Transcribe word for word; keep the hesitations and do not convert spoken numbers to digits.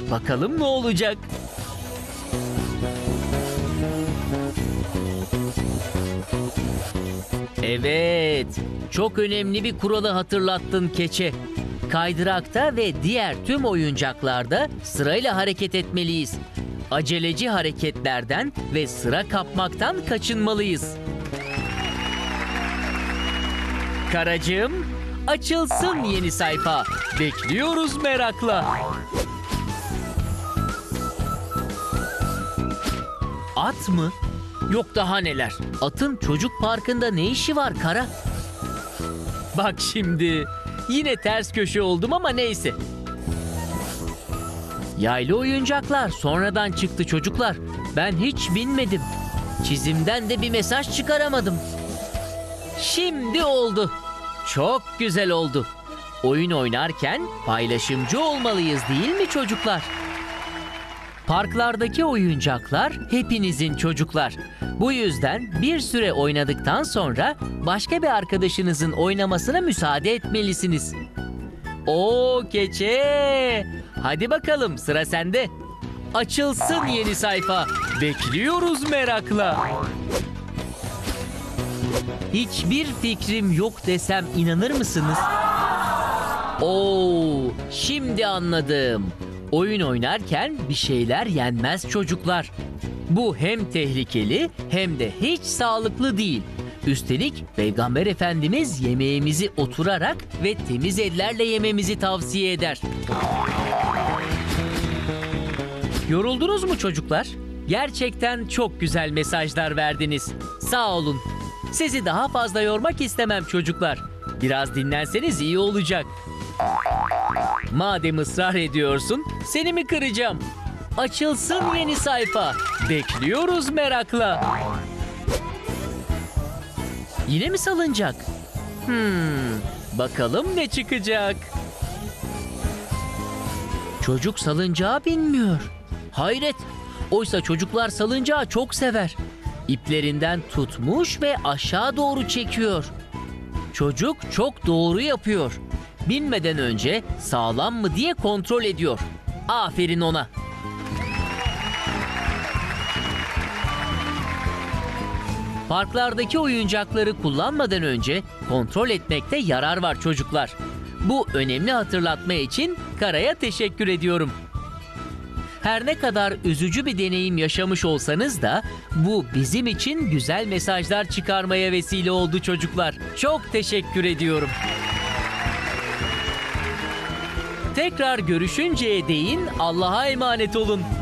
Bakalım ne olacak? Evet, çok önemli bir kuralı hatırlattın keçe. Kaydırakta ve diğer tüm oyuncaklarda sırayla hareket etmeliyiz. Aceleci hareketlerden ve sıra kapmaktan kaçınmalıyız. Karacığım, açılsın yeni sayfa. Bekliyoruz merakla. At mı? Yok daha neler. Atın çocuk parkında ne işi var Kara? Bak şimdi. Yine ters köşe oldum ama neyse. Yaylı oyuncaklar sonradan çıktı çocuklar. Ben hiç binmedim. Çizimden de bir mesaj çıkaramadım. Şimdi oldu. Çok güzel oldu. Oyun oynarken paylaşımcı olmalıyız değil mi çocuklar? Parklardaki oyuncaklar hepinizin çocuklar. Bu yüzden bir süre oynadıktan sonra başka bir arkadaşınızın oynamasına müsaade etmelisiniz. Oo keçe! Hadi bakalım sıra sende. Açılsın yeni sayfa. Bekliyoruz merakla. Hiçbir fikrim yok desem inanır mısınız? Oo, şimdi anladım. Oyun oynarken bir şeyler yenmez çocuklar. Bu hem tehlikeli hem de hiç sağlıklı değil. Üstelik Peygamber Efendimiz yemeğimizi oturarak ve temiz ellerle yememizi tavsiye eder. Yoruldunuz mu çocuklar? Gerçekten çok güzel mesajlar verdiniz. Sağ olun. Sizi daha fazla yormak istemem çocuklar. Biraz dinlenseniz iyi olacak. Madem ısrar ediyorsun, seni mi kıracağım? Açılsın yeni sayfa. Bekliyoruz merakla. Yine mi salıncak? Hmm, bakalım ne çıkacak? Çocuk salıncağa binmiyor. Hayret, oysa çocuklar salıncağı çok sever. İplerinden tutmuş ve aşağı doğru çekiyor. Çocuk çok doğru yapıyor. Binmeden önce sağlam mı diye kontrol ediyor. Aferin ona. Parklardaki oyuncakları kullanmadan önce kontrol etmekte yarar var çocuklar. Bu önemli hatırlatma için Kara'ya teşekkür ediyorum. Her ne kadar üzücü bir deneyim yaşamış olsanız da bu bizim için güzel mesajlar çıkarmaya vesile oldu çocuklar. Çok teşekkür ediyorum. Tekrar görüşünceye değin Allah'a emanet olun.